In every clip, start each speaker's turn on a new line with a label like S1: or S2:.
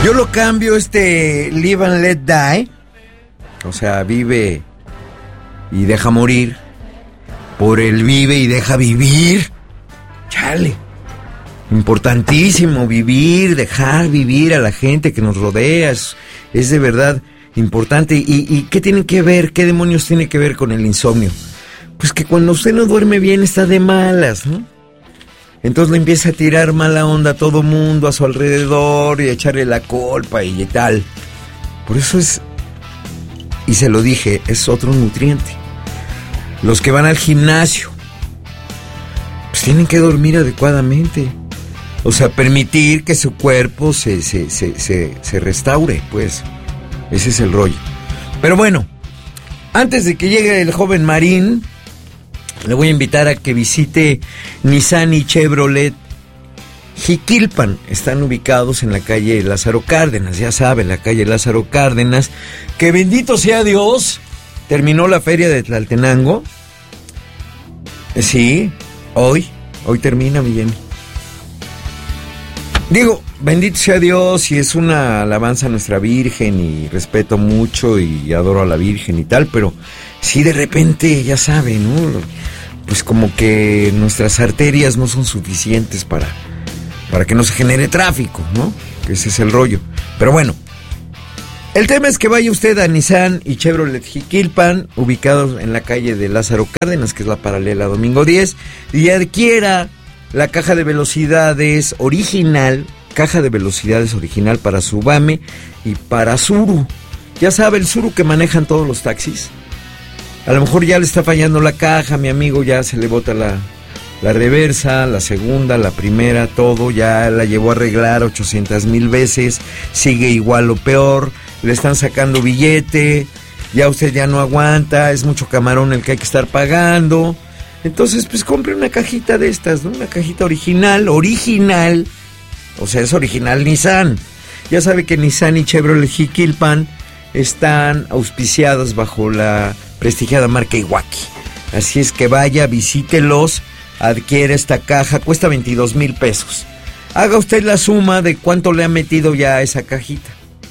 S1: Yo lo cambio live and let die, o sea, vive y deja morir, por el vive y deja vivir. Chale, importantísimo vivir, dejar vivir a la gente que nos rodea, es de verdad importante. ¿Y qué tiene que ver, qué demonios tiene que ver con el insomnio? Pues que cuando usted no duerme bien está de malas, ¿no? Entonces le empieza a tirar mala onda a todo mundo a su alrededor y a echarle la culpa y tal. Por eso y se lo dije, es otro nutriente. Los que van al gimnasio, pues tienen que dormir adecuadamente. O sea, permitir que su cuerpo se restaure, pues. Ese es el rollo. Pero bueno, antes de que llegue el joven Marín, le voy a invitar a que visite Nissan y Chevrolet Jiquilpan. Están ubicados en la calle Lázaro Cárdenas, ya saben, la calle Lázaro Cárdenas, que bendito sea Dios, terminó la feria de Tlaltenango. Sí, hoy termina, mi Jenny. Digo, bendito sea Dios, y es una alabanza a nuestra Virgen, y respeto mucho y adoro a la Virgen y tal, pero sí de repente, ya saben, ¿no? Pues como que nuestras arterias no son suficientes para que no se genere tráfico, ¿no? Que ese es el rollo. Pero bueno, el tema es que vaya usted a Nissan y Chevrolet Jiquilpan, ubicados en la calle de Lázaro Cárdenas, que es la paralela Domingo 10, y adquiera la caja de velocidades original para su Bame y para Tsuru. Ya sabe, el Tsuru que manejan todos los taxis. A lo mejor ya le está fallando la caja, mi amigo, ya se le bota la reversa, la segunda, la primera, todo, ya la llevó a arreglar 800,000 veces, sigue igual o peor, le están sacando billete, ya usted ya no aguanta, es mucho camarón el que hay que estar pagando. Entonces, pues compre una cajita de estas, ¿no? Una cajita original, o sea, es original Nissan. Ya sabe que Nissan y Chevrolet Jiquilpan están auspiciadas bajo la prestigiada marca Iwaki. Así es que vaya, visítelos, adquiere esta caja, cuesta 22,000 pesos. Haga usted la suma de cuánto le ha metido ya a esa cajita.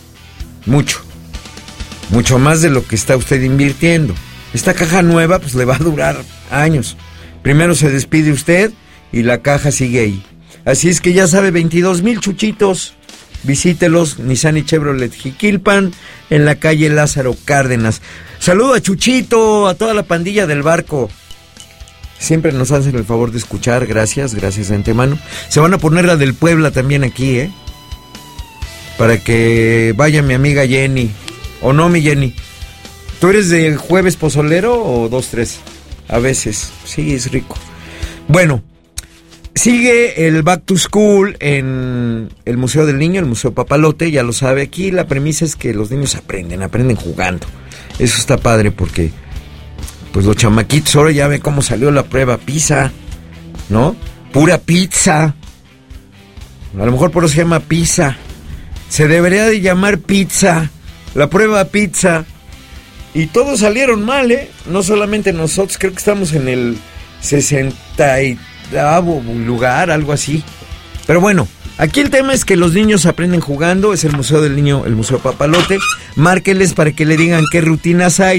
S1: Mucho más de lo que está usted invirtiendo. Esta caja nueva pues le va a durar años. Primero se despide usted y la caja sigue ahí. Así es que ya sabe, 22,000 chuchitos. Visítelos, Nissan y Chevrolet Jiquilpan, en la calle Lázaro Cárdenas. Saludo a Chuchito, a toda la pandilla del barco. Siempre nos hacen el favor de escuchar, gracias de antemano. Se van a poner la del Puebla también aquí, para que vaya mi amiga Jenny. ¿O no, mi Jenny? ¿Tú eres de jueves pozolero o 2-3? A veces, sí, es rico. Bueno, sigue el Back to School en el Museo del Niño, el Museo Papalote, ya lo sabe. Aquí la premisa es que los niños aprenden jugando. Eso está padre porque, pues los chamaquitos ahora ya ven cómo salió la prueba PISA, ¿no? Pura pizza. A lo mejor por eso se llama PISA. Se debería de llamar pizza, la prueba pizza. Y todos salieron mal, No solamente nosotros, creo que estamos en el 60º lugar, algo así. Pero bueno, aquí el tema es que los niños aprenden jugando. Es el Museo del Niño, el Museo Papalote. Márqueles para que le digan qué rutinas hay.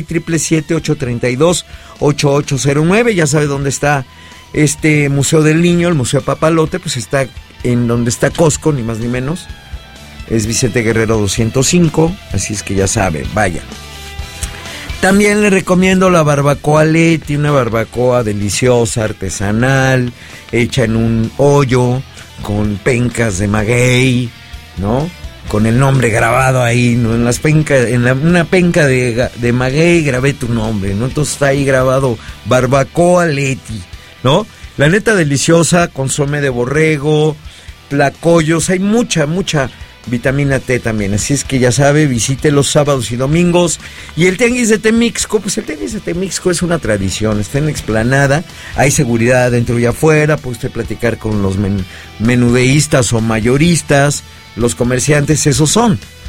S1: 777-832-8809. Ya sabe dónde está este Museo del Niño, el Museo Papalote. Pues está en donde está Costco, ni más ni menos. Es Vicente Guerrero 205. Así es que ya sabe, vaya. También le recomiendo la barbacoa Leti, una barbacoa deliciosa, artesanal, hecha en un hoyo, con pencas de maguey, ¿no? Con el nombre grabado ahí, ¿no? En las pencas, una penca de maguey grabé tu nombre, ¿no? Entonces está ahí grabado barbacoa Leti, ¿no? La neta deliciosa, consomé de borrego, tlacoyos, hay mucha vitamina T también, así es que ya sabe, visite los sábados y domingos. Y el Tianguis de Temixco, pues el Tianguis de Temixco es una tradición, está en la explanada, hay seguridad adentro y afuera, puede usted platicar con los menudeístas o mayoristas, los comerciantes, esos son.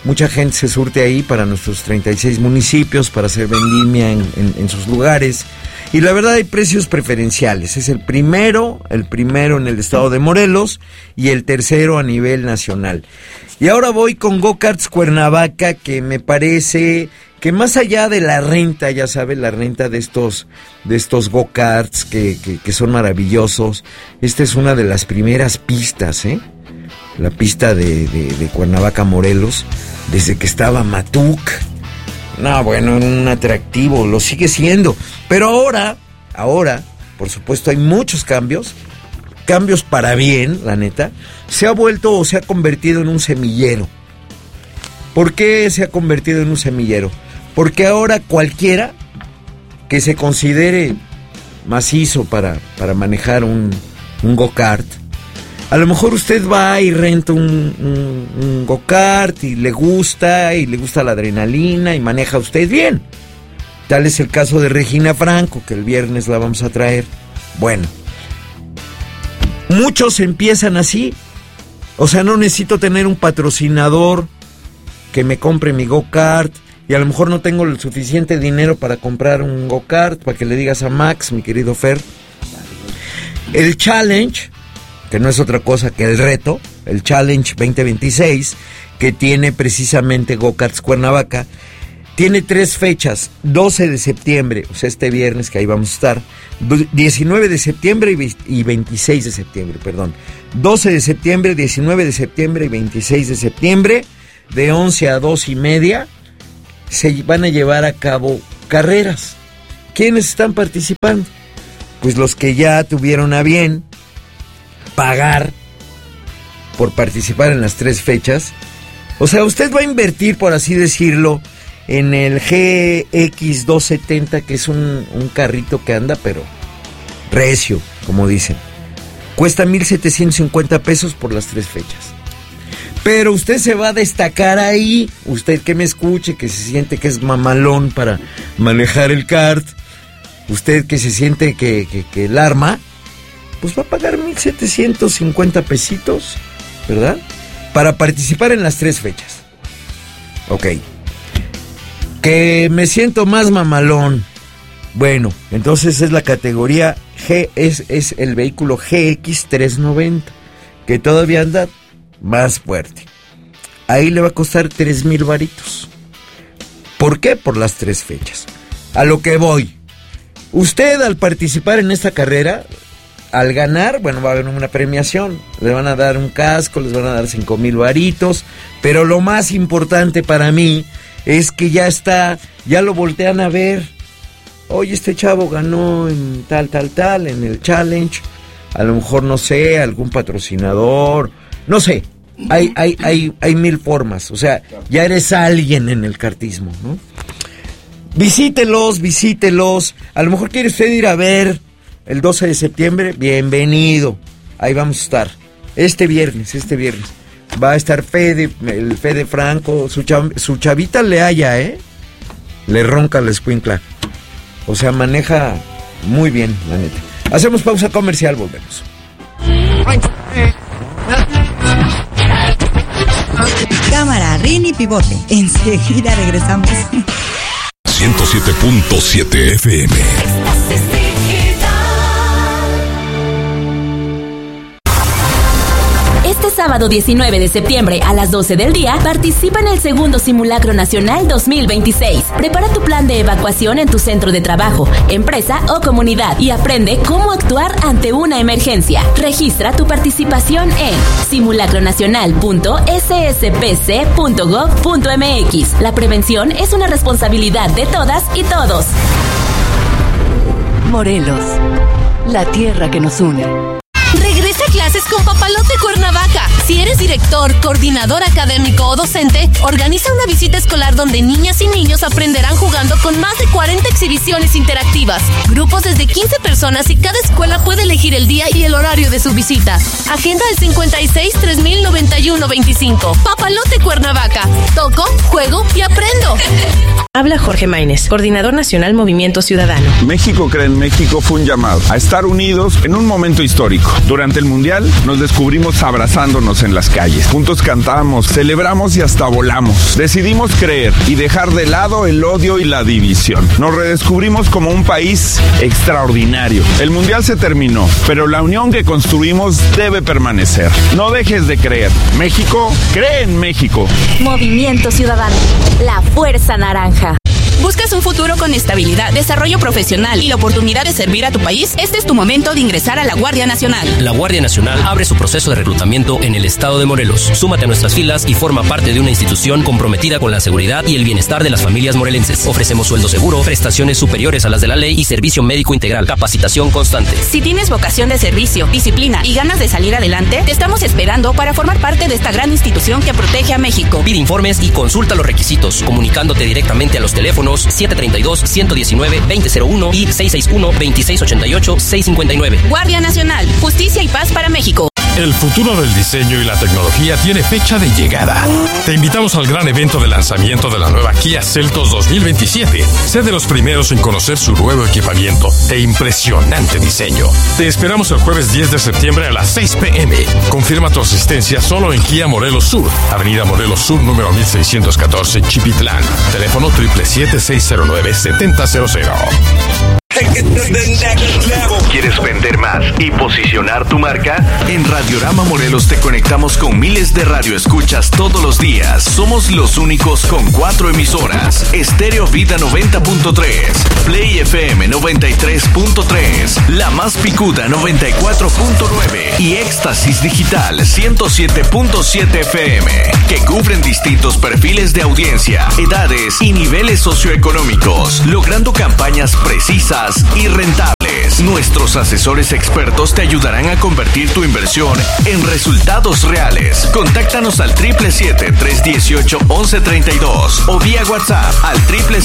S1: Mucha gente se surte ahí para nuestros 36 municipios, para hacer vendimia en sus lugares. Y la verdad hay precios preferenciales. Es el primero en el estado de Morelos y el tercero a nivel nacional. Y ahora voy con Go-Karts Cuernavaca, que me parece que más allá de la renta, ya sabe, la renta de estos Go-Karts que son maravillosos. Esta es una de las primeras pistas, la pista de Cuernavaca, Morelos, desde que estaba Matuc. No, bueno, era un atractivo, lo sigue siendo. Pero ahora, por supuesto, hay muchos cambios para bien, la neta. Se ha convertido en un semillero. ¿Por qué se ha convertido en un semillero? Porque ahora cualquiera que se considere macizo para manejar un go-kart, a lo mejor usted va y renta un go-kart y le gusta la adrenalina y maneja usted bien. Tal es el caso de Regina Franco, que el viernes la vamos a traer. Bueno, muchos empiezan así. O sea, no necesito tener un patrocinador que me compre mi go-kart y a lo mejor no tengo el suficiente dinero para comprar un go-kart, para que le digas a Max, mi querido Fer. El Challenge, que no es otra cosa que el reto, el Challenge 2026, que tiene precisamente Go-Karts Cuernavaca, tiene 3 fechas: 12 de septiembre, o sea, este viernes que ahí vamos a estar, 19 de septiembre y 26 de septiembre, perdón. 12 de septiembre, 19 de septiembre y 26 de septiembre, de 11 a 2:30, se van a llevar a cabo carreras. ¿Quiénes están participando? Pues los que ya tuvieron a bien pagar por participar en las 3 fechas. O sea, usted va a invertir, por así decirlo, en el GX270, que es un carrito que anda, pero recio, como dicen. Cuesta 1,750 pesos por las 3 fechas. Pero usted se va a destacar ahí, usted que me escuche, que se siente que es mamalón para manejar el kart, usted que se siente que el arma, pues va a pagar 1,750 pesitos, ¿verdad? Para participar en las 3 fechas. Ok. Que me siento más mamalón. Bueno, entonces es la categoría G, es el vehículo GX390, que todavía anda más fuerte. Ahí le va a costar 3,000 varitos. ¿Por qué? Por las 3 fechas. A lo que voy. Usted, al participar en esta carrera, al ganar, bueno, va a haber una premiación. Le van a dar un casco, les van a dar 5,000 varitos. Pero lo más importante para mí es que ya lo voltean a ver. Oye, este chavo ganó en tal, en el Challenge. A lo mejor, no sé, algún patrocinador, no sé. Hay 1000 formas. O sea, ya eres alguien en el kartismo, ¿no? Visítelos. A lo mejor quiere usted ir a ver el 12 de septiembre. Bienvenido. Ahí vamos a estar. Este viernes. Va a estar el Fede Franco. Su chavita le halla, le ronca la escuincla. O sea, maneja muy bien, la neta. Hacemos pausa comercial, volvemos.
S2: Cámara, rin y pivote. Enseguida regresamos.
S3: 107.7 FM.
S4: Este sábado 19 de septiembre a las 12 del día participa en el segundo Simulacro Nacional 2026. Prepara tu plan de evacuación en tu centro de trabajo, empresa o comunidad y aprende cómo actuar ante una emergencia. Registra tu participación en simulacronacional.sspc.gov.mx. La prevención es una responsabilidad de todas y todos.
S5: Morelos, la tierra que nos une.
S6: Regresa a clases con Papalote Cuernavaca. Si eres director, coordinador académico o docente, organiza una visita escolar donde niñas y niños aprenderán jugando con más de 40 exhibiciones interactivas. Grupos desde 15 personas y cada escuela puede elegir el día y el horario de su visita. Agenda al 56 3091 25. Papalote Cuernavaca. Toco, juego y aprendo.
S7: Habla Jorge Maínez, coordinador nacional Movimiento Ciudadano.
S8: México Cree en México fue un llamado a estar unidos en un momento histórico. Durante el Mundial nos descubrimos abrazándonos en en las calles. Juntos cantamos, celebramos y hasta volamos. Decidimos creer y dejar de lado el odio y la división. Nos redescubrimos como un país extraordinario. El mundial se terminó, pero la unión que construimos debe permanecer. No dejes de creer. México, cree en México.
S4: Movimiento Ciudadano, la fuerza naranja.
S3: ¿Buscas un futuro con estabilidad, desarrollo profesional y la oportunidad de servir a tu país? Este es tu momento de ingresar a la Guardia Nacional.
S9: La Guardia Nacional abre su proceso de reclutamiento en el estado de Morelos. Súmate a nuestras filas y forma parte de una institución comprometida con la seguridad y el bienestar de las familias morelenses. Ofrecemos sueldo seguro, prestaciones superiores a las de la ley y servicio médico integral, capacitación constante.
S3: Si tienes vocación de servicio, disciplina y ganas de salir adelante, te estamos esperando para formar parte de esta gran institución que protege a México.
S9: Pide informes y consulta los requisitos, comunicándote directamente a los teléfonos 732-119-2001 y 661-2688-659.
S3: Guardia Nacional, justicia y paz para México.
S10: El futuro del diseño y la tecnología tiene fecha de llegada. Te invitamos al gran evento de lanzamiento de la nueva Kia Seltos 2027. Sé de los primeros en conocer su nuevo equipamiento e impresionante diseño. Te esperamos el jueves 10 de septiembre a las 6 p.m. Confirma tu asistencia solo en Kia Morelos Sur, Avenida Morelos Sur, número 1614, Chipitlán. Teléfono 777-609-7000.
S11: ¿Quieres vender más y posicionar tu marca? En Radiorama Morelos te conectamos con miles de radioescuchas todos los días. Somos los únicos con 4 emisoras: Estéreo Vida 90.3, Play FM 93.3, La Más Picuda 94.9 y Éxtasis Digital 107.7 FM, que cubren distintos perfiles de audiencia, edades y niveles socioeconómicos, logrando campañas precisas y rentables. Nuestros asesores expertos te ayudarán a convertir tu inversión en resultados reales. Contáctanos al 777-318-1132 o vía WhatsApp al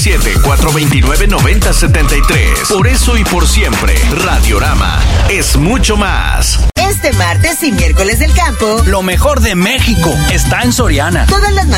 S11: 777-429-9073. Por eso y por siempre, Radiorama es mucho más.
S2: Este martes y miércoles del campo,
S12: lo mejor de México está en Soriana.
S2: Todas las